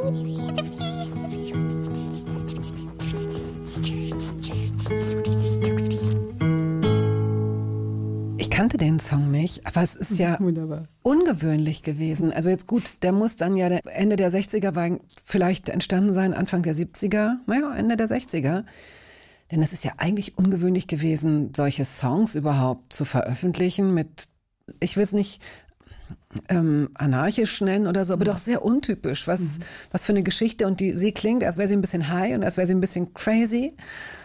Ich kannte den Song nicht, aber es ist ja wunderbar. Ungewöhnlich gewesen. Also jetzt gut, der muss dann ja Ende der 60er war vielleicht entstanden sein, Anfang der 70er, naja, Ende der 60er. Denn es ist ja eigentlich ungewöhnlich gewesen, solche Songs überhaupt zu veröffentlichen mit, ich will es nicht anarchisch nennen oder so, aber doch sehr untypisch. Was für eine Geschichte. Und sie klingt, als wäre sie ein bisschen high und als wäre sie ein bisschen crazy.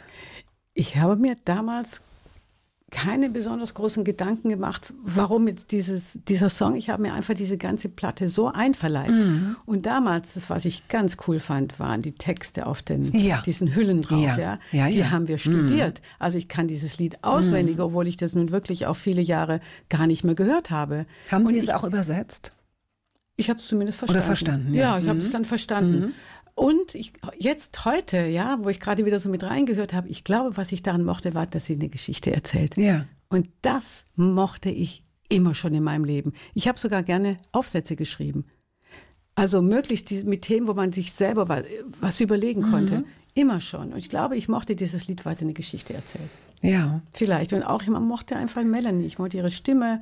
Ich habe mir damals keine besonders großen Gedanken gemacht, warum jetzt dieser Song. Ich habe mir einfach diese ganze Platte so einverleibt. Und damals, das, was ich ganz cool fand, waren die Texte auf diesen Hüllen drauf. Die haben wir studiert. Also ich kann dieses Lied auswendig, obwohl ich das nun wirklich auch viele Jahre gar nicht mehr gehört habe. Haben Sie es auch übersetzt? Ich habe es zumindest verstanden. Oder verstanden, ja. Ja, ich habe es dann verstanden. Und heute, wo ich gerade wieder so mit reingehört habe, ich glaube, was ich daran mochte, war, dass sie eine Geschichte erzählt. Ja. Und das mochte ich immer schon in meinem Leben. Ich habe sogar gerne Aufsätze geschrieben. Also möglichst mit Themen, wo man sich selber was überlegen konnte. Immer schon. Und ich glaube, ich mochte dieses Lied, weil sie eine Geschichte erzählt. Ja. Vielleicht. Und auch, ich mochte einfach Melanie. Ich mochte ihre Stimme.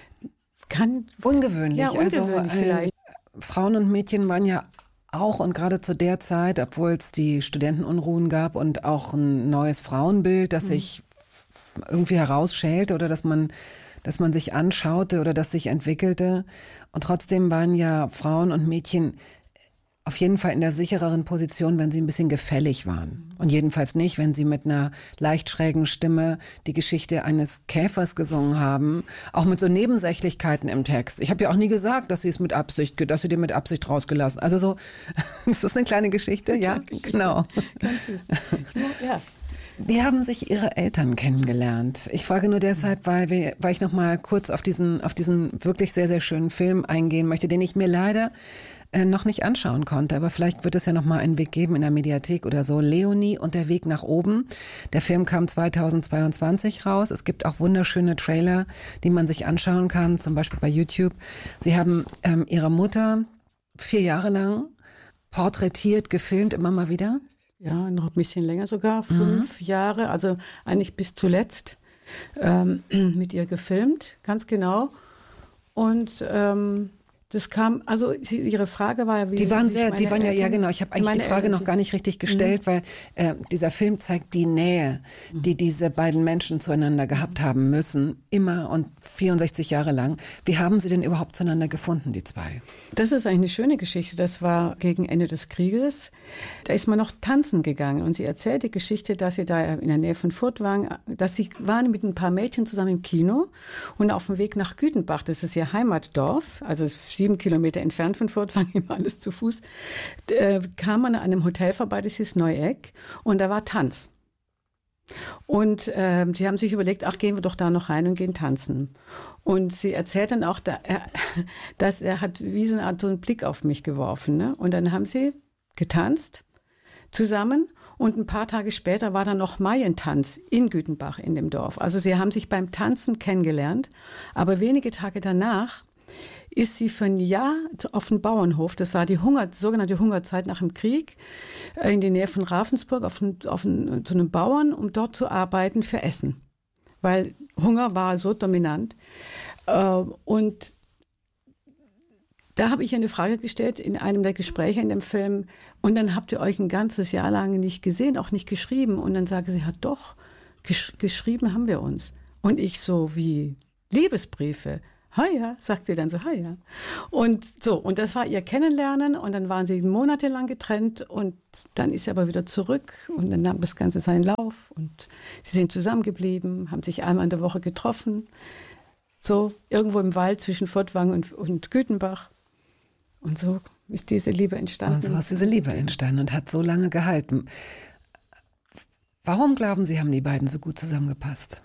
Ungewöhnlich. Ja, ungewöhnlich vielleicht. Frauen und Mädchen waren ja auch und gerade zu der Zeit, obwohl es die Studentenunruhen gab und auch ein neues Frauenbild, das sich irgendwie herausschälte oder dass man sich anschaute oder das sich entwickelte. Und trotzdem waren ja Frauen und Mädchen auf jeden Fall in der sichereren Position, wenn sie ein bisschen gefällig waren. Und jedenfalls nicht, wenn sie mit einer leicht schrägen Stimme die Geschichte eines Käfers gesungen haben, auch mit so Nebensächlichkeiten im Text. Ich habe ja auch nie gesagt, dass sie den mit Absicht rausgelassen. Also so, das ist eine kleine Geschichte, ja, Geschichte. Genau. Ganz süß. Ja. Wie haben sich Ihre Eltern kennengelernt? Ich frage nur deshalb, weil ich noch mal kurz auf diesen wirklich sehr, sehr schönen Film eingehen möchte, den ich mir leider noch nicht anschauen konnte, aber vielleicht wird es ja noch mal einen Weg geben in der Mediathek oder so. Leonie und der Weg nach oben. Der Film kam 2022 raus. Es gibt auch wunderschöne Trailer, die man sich anschauen kann, zum Beispiel bei YouTube. Sie haben Ihre Mutter 4 Jahre lang porträtiert, gefilmt, immer mal wieder. Ja, noch ein bisschen länger sogar, 5 Jahre, also eigentlich bis zuletzt mit ihr gefilmt, ganz genau. Und das kam, also Ihre Frage war ja, wie die waren ja Eltern, ich habe eigentlich die Frage noch gar nicht richtig gestellt, weil dieser Film zeigt die Nähe, die diese beiden Menschen zueinander gehabt haben müssen, immer und 64 Jahre lang. Wie haben Sie denn überhaupt zueinander gefunden, die zwei? Das ist eigentlich eine schöne Geschichte. Das war gegen Ende des Krieges. Da ist man noch tanzen gegangen und sie erzählt die Geschichte, dass sie da in der Nähe von Furtwangen, dass sie waren mit ein paar Mädchen zusammen im Kino und auf dem Weg nach Gütenbach, das ist ihr Heimatdorf, also 7 Kilometer entfernt von Furtwangen, immer alles zu Fuß, kam man an einem Hotel vorbei, das hieß Neueck, und da war Tanz. Und sie haben sich überlegt, gehen wir doch da noch rein und gehen tanzen. Und sie erzählt dann auch, dass er hat wie so eine Art so einen Blick auf mich geworfen. Ne? Und dann haben sie getanzt zusammen. Und ein paar Tage später war dann noch Maientanz in Gütenbach in dem Dorf. Also sie haben sich beim Tanzen kennengelernt. Aber wenige Tage danach ist sie für ein Jahr auf den Bauernhof, das war die sogenannte Hungerzeit nach dem Krieg, in die Nähe von Ravensburg zu einem Bauern, um dort zu arbeiten für Essen. Weil Hunger war so dominant. Und da habe ich eine Frage gestellt in einem der Gespräche in dem Film. Und dann habt ihr euch ein ganzes Jahr lang nicht gesehen, auch nicht geschrieben. Und dann sage sie, ja doch, geschrieben haben wir uns. Und ich so wie Liebesbriefe. Ja, sagt sie dann so, ja. Und das war ihr Kennenlernen und dann waren sie monatelang getrennt und dann ist sie aber wieder zurück und dann nahm das Ganze seinen Lauf und sie sind zusammengeblieben, haben sich einmal in der Woche getroffen, so irgendwo im Wald zwischen Furtwangen und Gütenbach. Und so ist diese Liebe entstanden. Und so ist diese Liebe entstanden und hat so lange gehalten. Warum glauben Sie, haben die beiden so gut zusammengepasst?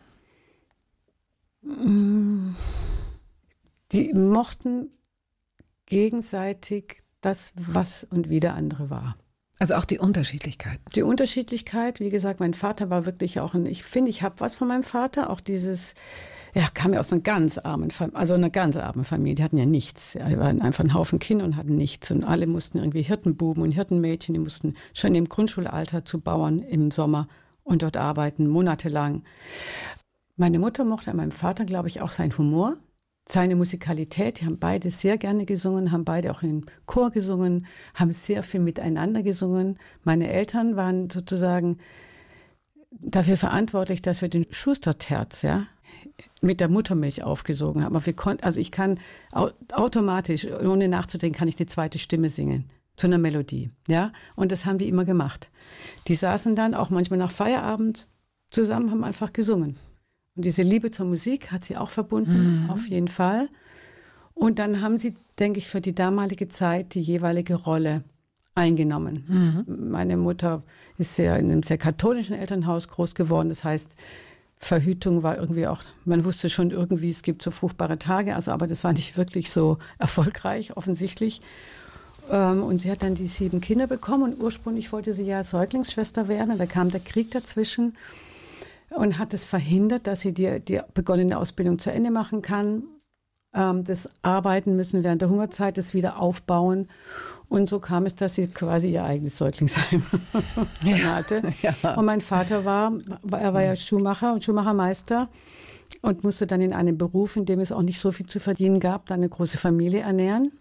Die mochten gegenseitig das, was und wie der andere war. Also auch die Unterschiedlichkeit. Die Unterschiedlichkeit, wie gesagt, mein Vater war wirklich auch ich finde, ich habe was von meinem Vater, auch dieses, er kam ja aus einer ganz armen Familie, die hatten ja nichts. Die waren einfach ein Haufen Kinder und hatten nichts und alle mussten irgendwie Hirtenbuben und Hirtenmädchen, die mussten schon im Grundschulalter zu Bauern im Sommer und dort arbeiten, monatelang. Meine Mutter mochte an meinem Vater, glaube ich, auch seinen Humor. Seine Musikalität, die haben beide sehr gerne gesungen, haben beide auch im Chor gesungen, haben sehr viel miteinander gesungen. Meine Eltern waren sozusagen dafür verantwortlich, dass wir den Schusterterz, mit der Muttermilch aufgesogen haben. Aber ich kann automatisch, ohne nachzudenken, kann ich eine zweite Stimme singen zu einer Melodie, Und das haben die immer gemacht. Die saßen dann auch manchmal nach Feierabend zusammen, haben einfach gesungen. Und diese Liebe zur Musik hat sie auch verbunden, auf jeden Fall. Und dann haben sie, denke ich, für die damalige Zeit die jeweilige Rolle eingenommen. Meine Mutter ist in einem sehr katholischen Elternhaus groß geworden. Das heißt, Verhütung war irgendwie auch, man wusste schon irgendwie, es gibt so fruchtbare Tage, aber das war nicht wirklich so erfolgreich, offensichtlich. Und sie hat dann die 7 Kinder bekommen und ursprünglich wollte sie ja Säuglingsschwester werden. Da kam der Krieg dazwischen. Und hat es verhindert, dass sie die begonnene Ausbildung zu Ende machen kann. Das Arbeiten müssen während der Hungerzeit, das wieder aufbauen. Und so kam es, dass sie quasi ihr eigenes Säuglingsheim hatte. Ja. Und mein Vater war ja Schuhmacher und Schuhmachermeister und musste dann in einem Beruf, in dem es auch nicht so viel zu verdienen gab, dann eine große Familie ernähren.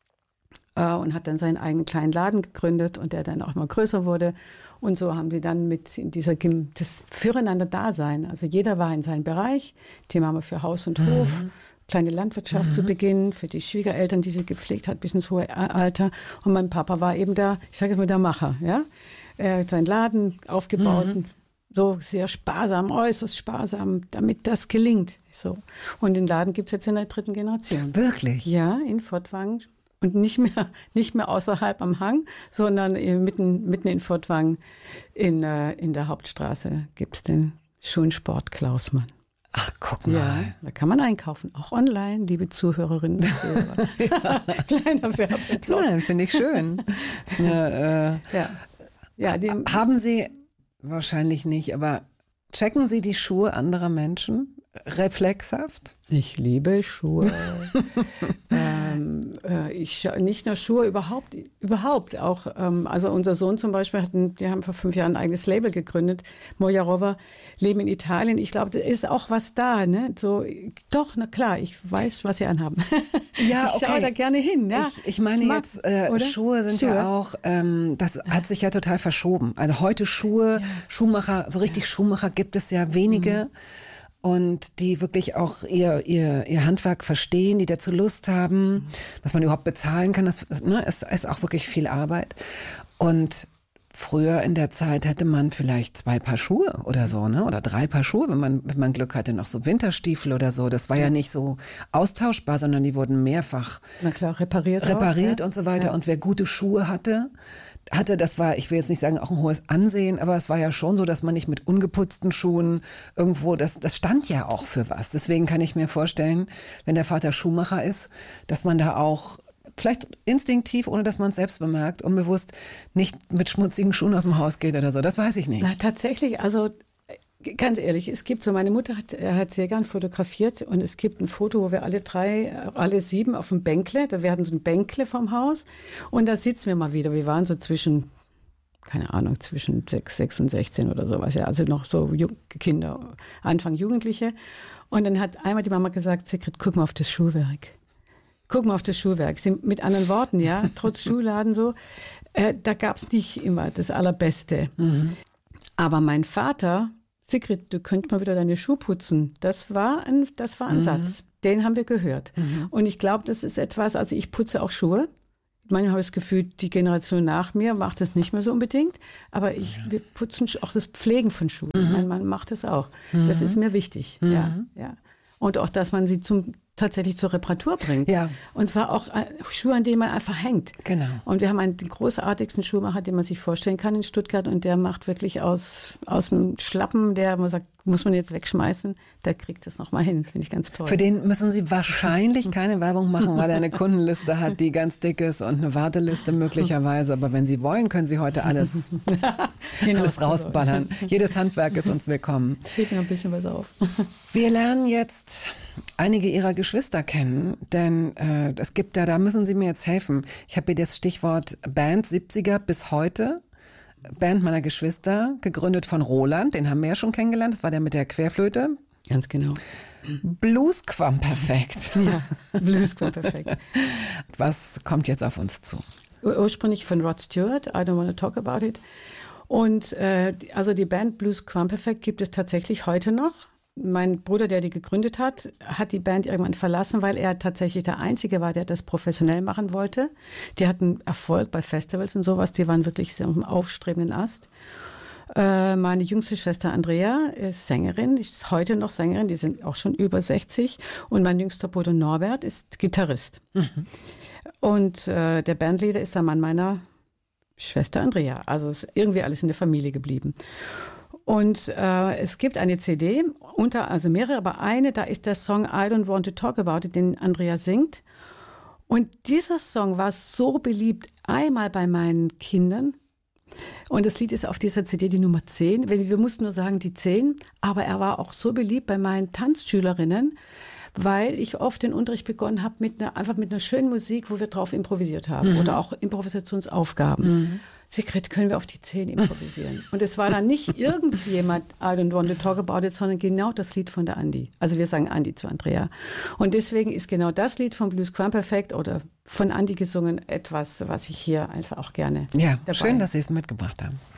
Und hat dann seinen eigenen kleinen Laden gegründet und der dann auch mal größer wurde. Und so haben sie dann mit in das Füreinander-Dasein, also jeder war in seinem Bereich, Thema haben wir für Haus und Hof, kleine Landwirtschaft zu Beginn, für die Schwiegereltern, die sie gepflegt hat bis ins hohe Alter. Und mein Papa war eben ich sage jetzt mal der Macher. Er hat seinen Laden aufgebaut, so sehr sparsam, äußerst sparsam, damit das gelingt. So. Und den Laden gibt es jetzt in der 3. Generation. Wirklich? Ja, in Furtwangen. Und nicht mehr außerhalb am Hang, sondern mitten in Furtwangen in der Hauptstraße gibt es den Schuhensport Klausmann. Ach, guck mal. Ja, da kann man einkaufen, auch online, liebe Zuhörerinnen und Zuhörer. Kleiner Werbeblock. Nein, finde ich schön. Haben Sie, wahrscheinlich nicht, aber checken Sie die Schuhe anderer Menschen reflexhaft? Ich liebe Schuhe. Nicht nur Schuhe, überhaupt auch. Also unser Sohn zum Beispiel, die haben vor 5 Jahren ein eigenes Label gegründet, Mojarova, Leben in Italien. Ich glaube, da ist auch was da, ne? So, doch, na klar, ich weiß, was sie anhaben. Ja, ich schaue da gerne hin. Ja. Ich meine jetzt, Schuhe sind ja auch, das hat sich ja total verschoben. Also heute Schuhmacher, so richtig Schuhmacher gibt es ja wenige. Und die wirklich auch ihr Handwerk verstehen, die dazu Lust haben, was man überhaupt bezahlen kann, das ist auch wirklich viel Arbeit. Und früher in der Zeit hätte man vielleicht 2 Paar Schuhe oder so, ne? Oder 3 Paar Schuhe, wenn man Glück hatte, noch so Winterstiefel oder so. Das war ja nicht so austauschbar, sondern die wurden mehrfach repariert und so weiter. Ja. Und wer gute Schuhe hatte, das war, ich will jetzt nicht sagen, auch ein hohes Ansehen, aber es war ja schon so, dass man nicht mit ungeputzten Schuhen irgendwo, das stand ja auch für was. Deswegen kann ich mir vorstellen, wenn der Vater Schuhmacher ist, dass man da auch vielleicht instinktiv, ohne dass man es selbst bemerkt, unbewusst nicht mit schmutzigen Schuhen aus dem Haus geht oder so. Das weiß ich nicht. Na, tatsächlich, also ganz ehrlich, es gibt so, meine Mutter hat sehr gern fotografiert und es gibt ein Foto, wo wir alle 7 auf dem Bänkle, da werden so ein Bänkle vom Haus und da sitzen wir mal wieder. Wir waren so zwischen 6 und 16 oder sowas, ja, also noch so Kinder, Anfang Jugendliche. Und dann hat einmal die Mama gesagt, Sigrid, guck mal auf das Schuhwerk. Guck mal auf das Schuhwerk. Mit anderen Worten, ja, trotz Schuhladen so, da gab es nicht immer das Allerbeste. Aber mein Vater, Sigrid, du könntest mal wieder deine Schuhe putzen. Das war ein Satz. Den haben wir gehört. Und ich glaube, das ist etwas, also ich putze auch Schuhe. Manchmal habe ich das Gefühl, die Generation nach mir macht das nicht mehr so unbedingt. Aber wir putzen auch das Pflegen von Schuhen. Mein Mann macht das auch. Das ist mir wichtig. Ja. Und auch, dass man sie zum tatsächlich zur Reparatur bringt. Ja. Und zwar auch Schuhe, an denen man einfach hängt. Genau. Und wir haben einen den großartigsten Schuhmacher, den man sich vorstellen kann in Stuttgart. Und der macht wirklich aus dem Schlappen, der man sagt, muss man jetzt wegschmeißen, der kriegt das nochmal hin. Finde ich ganz toll. Für den müssen Sie wahrscheinlich keine Werbung machen, weil er eine Kundenliste hat, die ganz dick ist und eine Warteliste möglicherweise. Aber wenn Sie wollen, können Sie heute alles rausballern. Jedes Handwerk ist uns willkommen. Fehlt mir noch ein bisschen was auf. Wir lernen jetzt einige Ihrer Geschwister kennen, denn es gibt da müssen Sie mir jetzt helfen. Ich habe hier das Stichwort Band 70er bis heute. Band meiner Geschwister, gegründet von Roland, den haben wir ja schon kennengelernt, das war der mit der Querflöte. Ganz genau. Bluesquamperfekt. Ja, Bluesquamperfekt. Was kommt jetzt auf uns zu? Ursprünglich von Rod Stewart, I Don't Want to Talk About It. Und also die Band Bluesquamperfekt gibt es tatsächlich heute noch. Mein Bruder, der die gegründet hat, hat die Band irgendwann verlassen, weil er tatsächlich der Einzige war, der das professionell machen wollte. Die hatten Erfolg bei Festivals und sowas, die waren wirklich sehr auf dem aufstrebenden Ast. Meine jüngste Schwester Andrea ist Sängerin, ist heute noch Sängerin, die sind auch schon über 60. Und mein jüngster Bruder Norbert ist Gitarrist. Mhm. Und der Bandleader ist der Mann meiner Schwester Andrea. Also ist irgendwie alles in der Familie geblieben. Und es gibt eine CD, also mehrere, aber eine, da ist der Song I Don't Want to Talk About It, den Andrea singt. Und dieser Song war so beliebt, einmal bei meinen Kindern. Und das Lied ist auf dieser CD die Nummer 10. Wir mussten nur sagen die 10, aber er war auch so beliebt bei meinen Tanzschülerinnen, weil ich oft den Unterricht begonnen habe einfach mit einer schönen Musik, wo wir drauf improvisiert haben oder auch Improvisationsaufgaben. Mhm. Sigrid, können wir auf die 10 improvisieren? Und es war dann nicht irgendjemand, I don't want to talk about it, sondern genau das Lied von der Andi. Also wir sagen Andi zu Andrea. Und deswegen ist genau das Lied von Bluesquamperfekt oder von Andi gesungen etwas, was ich hier einfach auch gerne dabei. Schön, dass Sie es mitgebracht haben.